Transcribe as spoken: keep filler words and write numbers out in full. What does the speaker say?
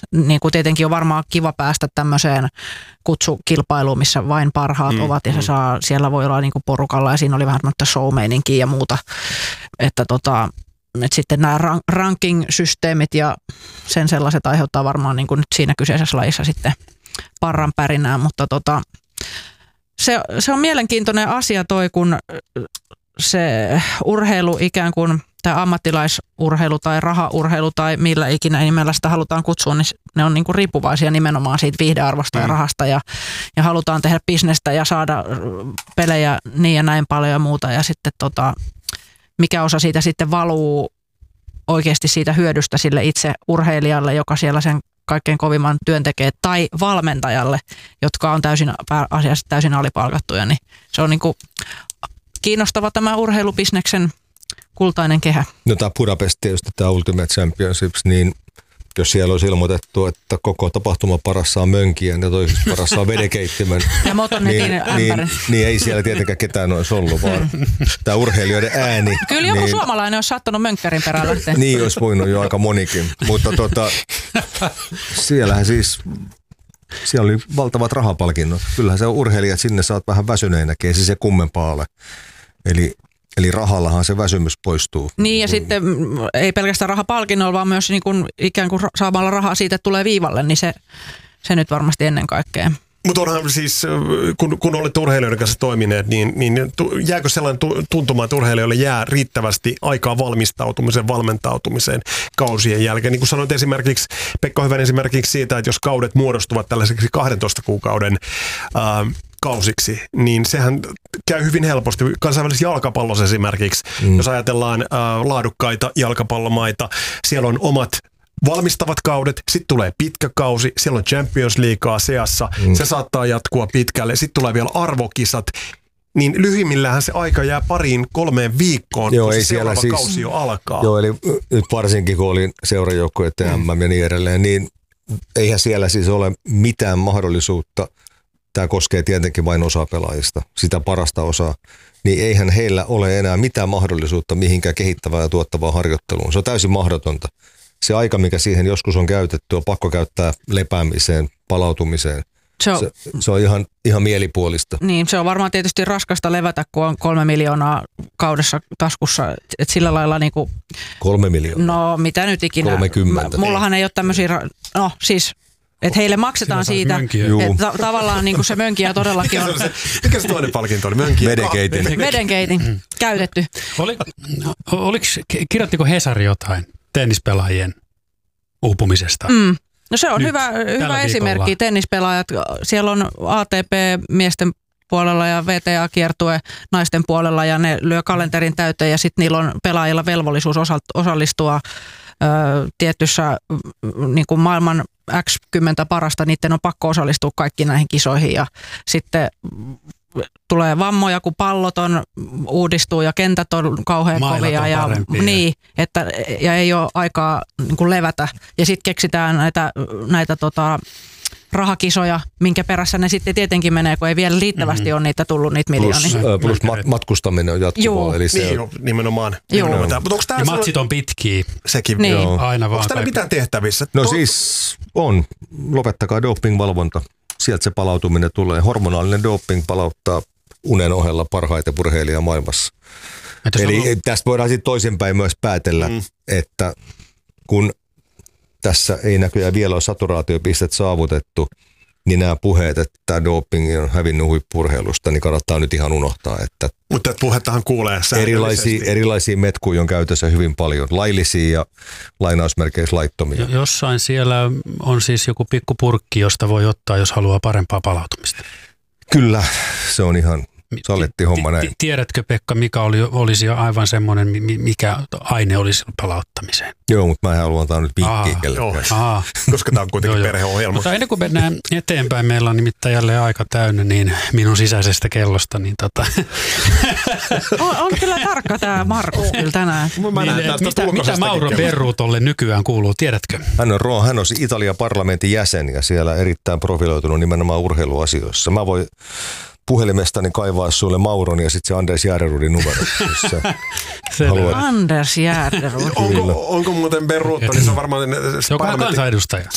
niin kuin tietenkin on varmaan kiva päästä tämmöiseen kutsukilpailuun, missä vain parhaat mm, ovat ja se mm. saa, siellä voi olla niin kuin porukalla ja siinä oli vähän show-meininkiä ja muuta, että tota, että sitten nämä ranking-systeemit ja sen sellaiset aiheuttaa varmaan niin kuin nyt siinä kyseisessä lajissa sitten parran pärinää, mutta tota, se, se on mielenkiintoinen asia toi, kun se urheilu ikään kuin tämä ammattilaisurheilu tai rahaurheilu tai millä ikinä nimellä sitä halutaan kutsua, niin ne on niin kuin riippuvaisia nimenomaan siitä viihdearvosta ja rahasta ja, ja halutaan tehdä bisnestä ja saada pelejä niin ja näin paljon ja muuta ja sitten tota, mikä osa siitä sitten valuu oikeasti siitä hyödystä sille itse urheilijalle, joka siellä sen kaikkein kovimman työn tekee, tai valmentajalle, jotka on täysin, asiassa täysin alipalkattuja, niin se on niin kuin kiinnostava tämä urheilubisneksen kultainen kehä. No tämä Budapest tietysti, tämä Ultimate Championships, niin jos siellä olisi ilmoitettu, että koko tapahtuma paras saa mönkien ja toisessa paras saa vedenkeittimen, ja motonnetin niin, ämpärin. Niin, niin ei siellä tietenkään ketään olisi ollut, vaan tämä urheilijoiden ääni. Kyllä joku niin, suomalainen olisi sattunut mönkkärin perään lähteä. Niin olisi voinut jo aika monikin, mutta tota, siellähän siis, siellä oli valtavat rahapalkinnot. Kyllähän se urheilijat sinne saat vähän väsyneenäkin, ei se se kummempaa ole. Eli Eli rahallahan se väsymys poistuu. Niin ja sitten ei pelkästään rahapalkinnolla, vaan myös niin kuin ikään kuin saamalla rahaa siitä, että tulee viivalle, niin se, se nyt varmasti ennen kaikkea. Mutta onhan siis, kun, kun olette urheilijoiden kanssa toimineet, niin, niin jääkö sellainen tuntuma, että urheilijoille jää riittävästi aikaa valmistautumiseen, valmentautumiseen kausien jälkeen? Niin kuin sanoit esimerkiksi, Pekka Hyvän esimerkiksi siitä, että jos kaudet muodostuvat tällaiseksi kahdentoista kuukauden ää, kausiksi, niin sehän käy hyvin helposti. Kansainvälisessä jalkapallossa esimerkiksi, mm. jos ajatellaan ää, laadukkaita jalkapallomaita, siellä on omat valmistavat kaudet, sitten tulee pitkä kausi, siellä on Champions Leaguea seassa, mm. se saattaa jatkua pitkälle, sitten tulee vielä arvokisat, niin lyhyimmillähän se aika jää pariin kolmeen viikkoon, joo, kun ei se seuraava siis, kausi jo alkaa. Joo, eli nyt varsinkin kun olin seurajoukkueiden mm. M M ja niin edelleen, niin eihän siellä siis ole mitään mahdollisuutta, tämä koskee tietenkin vain osa pelaajista, sitä parasta osaa, niin eihän heillä ole enää mitään mahdollisuutta mihinkään kehittävää ja tuottavaa harjoitteluun. Se on täysin mahdotonta. Se aika, mikä siihen joskus on käytetty, on pakko käyttää lepäämiseen, palautumiseen. Se on, se, se on ihan, ihan mielipuolista. Niin, se on varmaan tietysti raskasta levätä, kun on kolme miljoonaa kaudessa taskussa. Et sillä lailla niin kuin, kolme miljoonaa? No, mitä nyt ikinä. kolmekymmentä. Mullahan ei ole tämmöisiä, no siis, että heille maksetaan siitä, että ta- tavallaan niin kuin se mönkiä todellakin on. Mikä se toinen palkinto oli? Mönkiä? Vedenkeitin. Vedenkeitin, mm. käytetty. Oli, oliko, kirjoittiko Hesari jotain tennispelaajien uupumisesta? Mm. No se on nyt, hyvä, hyvä esimerkki. Tennispelaajat, siellä on A T P-miesten puolella ja V T A-kiertue naisten puolella ja ne lyö kalenterin täyteen ja sitten niillä on pelaajilla velvollisuus osallistua ö, tietyssä niin kuin maailman X kymmenen parasta, niiden on pakko osallistua kaikki näihin kisoihin ja sitten tulee vammoja, kun pallot on, uudistuu ja kentät on kauhean Mailat kovia on ja, niin, että, ja ei ole aikaa niin kuin levätä. Ja sitten keksitään näitä, näitä tota, rahakisoja, minkä perässä ne sitten tietenkin menee, kun ei vielä riittävästi mm-hmm. ole niitä tullut niitä miljoonia. Plus, äh, plus mat- matkustaminen on jatkuvaa. Eli se niin, on... nimenomaan. nimenomaan. Mutta onko ja matsit on pitkiä. Sekin. Niin. Joo. Aina vaan. Onko täällä mitään tehtävissä? No to... siis on. Lopettakaa dopingvalvonta. Sieltä se palautuminen tulee. Hormonaalinen doping palauttaa unen ohella parhaita urheilijaa maailmassa. Eli ollut... tästä voidaan sitten toisinpäin myös päätellä, mm. että kun tässä ei näköjään vielä ole saturaatiopistet saavutettu, niin nämä puheet, että tämä doping on hävinnyt huippu-urheilusta, niin kannattaa nyt ihan unohtaa. Että mutta puhettahan kuulee erilaisia, erilaisia metkuja on käytössä hyvin paljon, laillisia ja lainausmerkeissä laittomia. Jo, jossain siellä on siis joku pikku purkki, josta voi ottaa, jos haluaa parempaa palautumista. Kyllä, se on ihan salletti homma näin. Tiedätkö, Pekka, mikä oli, olisi aivan semmoinen, mikä aine olisi palauttamiseen? Joo, mutta mä en halua antaa nyt vinkkiä kellekään. Koska tämä on kuitenkin perheohjelma. Mutta ennen kuin mennään eteenpäin, meillä on nimittäin jälleen aika täynnä niin minun sisäisestä kellosta. Niin tota. on, on kyllä tarkka tämä Markus kyllä tänään. Niin, mitä mitä Mauro Berrutolle nykyään kuuluu, tiedätkö? Hän on, hän on Italian parlamentin jäsen ja siellä erittäin profiloitunut nimenomaan urheiluasioissa. Mä voin puhelimestani kaivaa sulle Mauron ja sitten se Anders Järderudin numero. Anders Järderud. onko, onko muuten Berrutto, niin se on varmaan se on kansanedustaja.